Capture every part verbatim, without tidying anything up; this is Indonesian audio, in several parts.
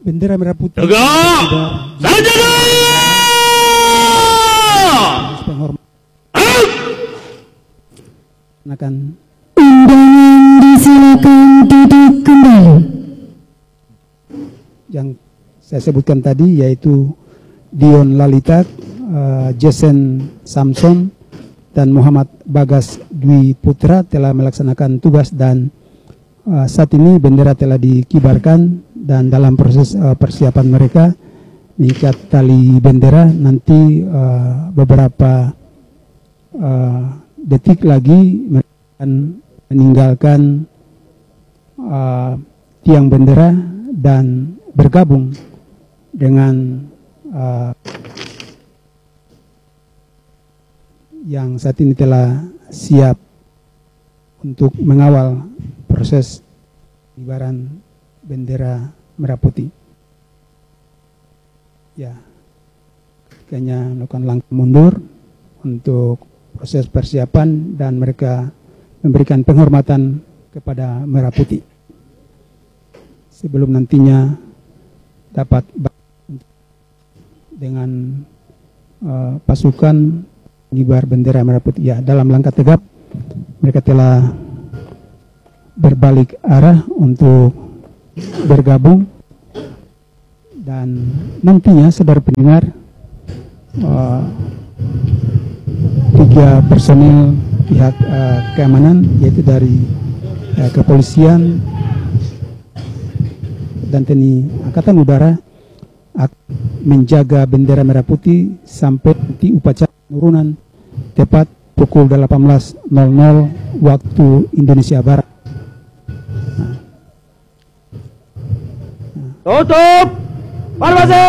bendera merah putih. Tegak! Sajadah! Akan undangan disilakan duduk kembali. Yang saya sebutkan tadi yaitu Dion Lalita, uh, Jason Samson, dan Muhammad Bagas Dwi Putra telah melaksanakan tugas dan uh, saat ini bendera telah dikibarkan dan dalam proses uh, persiapan mereka mengikat tali bendera. Nanti uh, beberapa uh, detik lagi mereka akan meninggalkan uh, tiang bendera dan bergabung dengan uh, yang saat ini telah siap untuk mengawal proses pengibaran bendera merah putih. Ya, kayaknya melakukan langkah mundur untuk proses persiapan dan mereka memberikan penghormatan kepada merah putih sebelum nantinya dapat dengan uh, pasukan pengibar bendera merah putih. Ya, dalam langkah tegap mereka telah berbalik arah untuk bergabung dan nantinya saudara pendengar uh, tiga personil pihak uh, keamanan yaitu dari uh, kepolisian dan T N I Angkatan Udara akan menjaga bendera merah putih sampai nanti upacara penurunan tepat pukul delapan belas nol nol waktu Indonesia Barat. Nah. Nah. Tutup formasi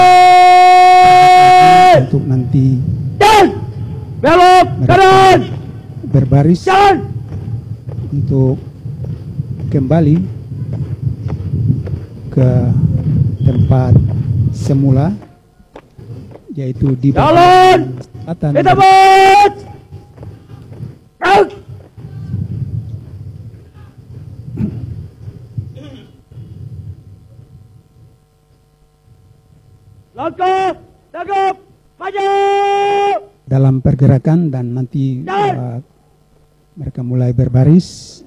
untuk nanti dan belok kanan berbaris jalan untuk kembali ke tempat semula yaitu di jalan selatan. Kita buat langkah tegap maju dalam pergerakan dan nanti uh, mereka mulai berbaris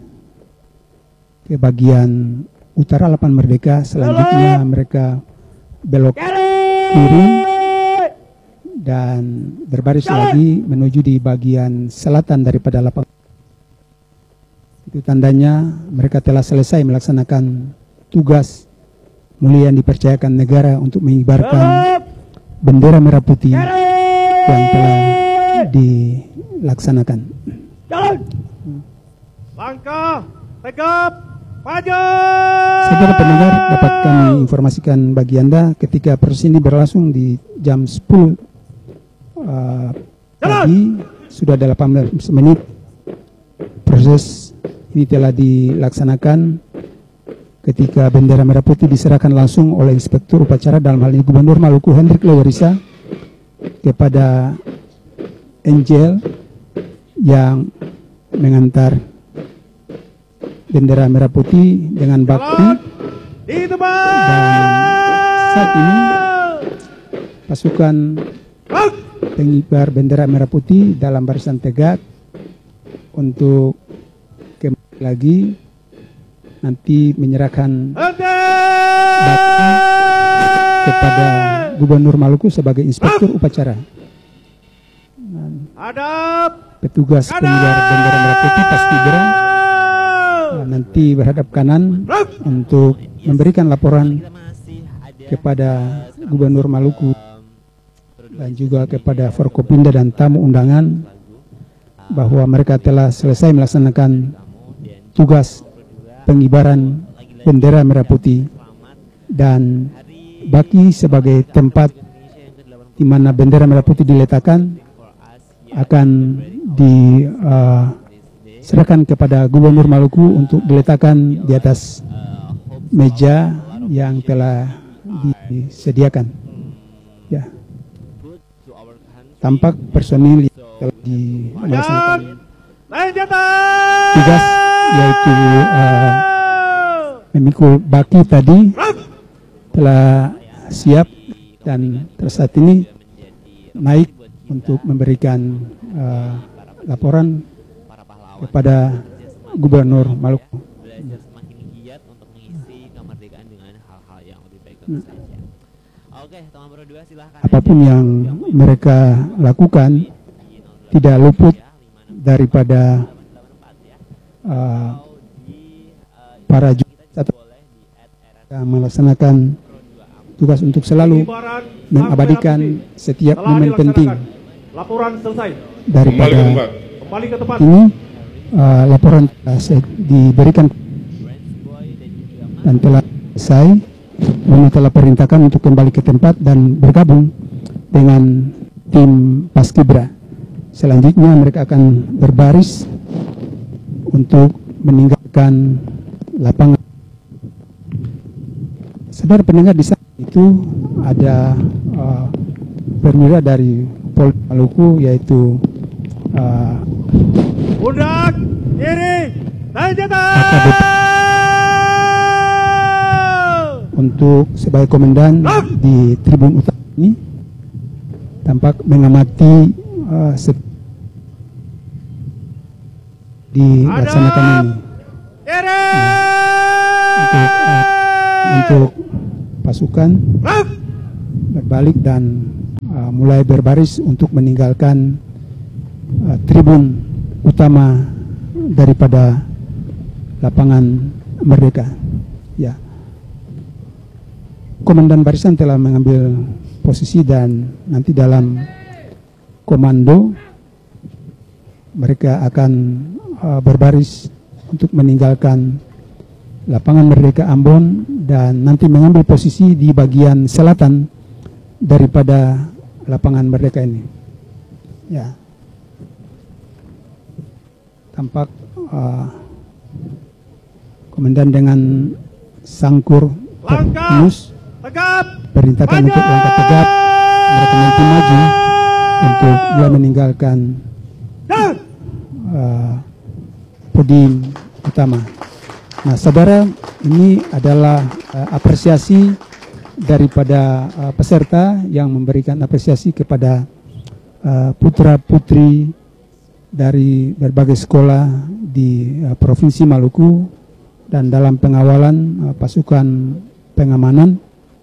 ke bagian utara Lapangan Merdeka. Selanjutnya mereka belok kiri dan berbaris lagi menuju di bagian selatan daripada lapangan. Itu tandanya mereka telah selesai melaksanakan tugas mulia yang dipercayakan negara untuk mengibarkan bendera merah putih yang telah dilaksanakan. Jalan. Langkah tegap maju. Saudara pendengar, dapat kami informasikan bagi Anda ketika proses ini berlangsung di jam sepuluh uh, pagi, sudah delapan belas menit proses ini telah dilaksanakan ketika bendera merah putih diserahkan langsung oleh Inspektur Upacara, dalam hal ini Gubernur Maluku Hendrik Lewarisa, kepada Angel yang mengantar bendera merah putih dengan bakti. Dan saat ini pasukan pengibar bendera merah putih dalam barisan tegak untuk kembali lagi nanti menyerahkan bakti kepada Gubernur Maluku sebagai Inspektur Upacara. Dan petugas pengibar bendera merah putih pasti gerak nanti berhadap kanan untuk memberikan laporan kepada Gubernur Maluku dan juga kepada Forkopimda dan tamu undangan bahwa mereka telah selesai melaksanakan tugas pengibaran bendera merah putih dan baki sebagai tempat di mana bendera merah putih diletakkan akan diserahkan uh, kepada Gubernur Maluku untuk diletakkan di atas meja yang telah disediakan. Ya, tampak personil yang telah dilaksanakan tugas yaitu uh, memikul baki tadi telah siap dan saat ini naik untuk memberikan uh, laporan kepada Gubernur Maluku. Belajar semakin giat untuk mengisi kemerdekaan dengan hal-hal yang lebih baik tentu saja. Oke, teman berdua silahkan. Apapun yang mereka lakukan tidak luput daripada uh, para jurusan yang melaksanakan tugas untuk selalu mengabadikan setiap momen penting Laporan selesai. daripada Kembali ke tempat. ini. Uh, laporan telah diberikan dan telah selesai. Kami telah perintahkan untuk kembali ke tempat dan bergabung dengan tim Paskibra. Selanjutnya mereka akan berbaris untuk meninggalkan lapangan. Saudara pendengar, di sana itu ada uh, perwira dari Polda Maluku, yaitu uh, Pundak kiri senjata. Untuk sebagai komandan di tribun utama ini tampak mengamati uh, dilaksanakan ini. Kiri. Untuk, uh, untuk pasukan berbalik dan uh, mulai berbaris untuk meninggalkan uh, tribun utama daripada lapangan Merdeka. Ya, komandan barisan telah mengambil posisi dan nanti dalam komando mereka akan uh, berbaris untuk meninggalkan lapangan Merdeka Ambon dan nanti mengambil posisi di bagian selatan daripada lapangan Merdeka ini. Ya, tampak uh, komandan dengan sangkur terus perintahkan untuk langkah tegap. Mereka nanti maju untuk mulai meninggalkan uh, podium utama. Nah, saudara, ini adalah uh, apresiasi daripada uh, peserta yang memberikan apresiasi kepada uh, putra-putri dari berbagai sekolah di uh, Provinsi Maluku dan dalam pengawalan uh, pasukan pengamanan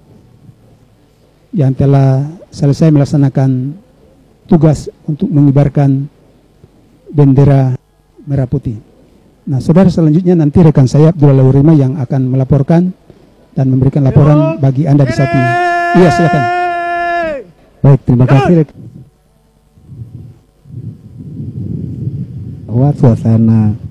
yang telah selesai melaksanakan tugas untuk mengibarkan bendera merah putih. Nah, saudara, selanjutnya nanti rekan saya Abdullah Laurima yang akan melaporkan dan memberikan laporan bagi Anda di saat ini. Iya, silakan. Baik, terima kasih. Bahwa suasana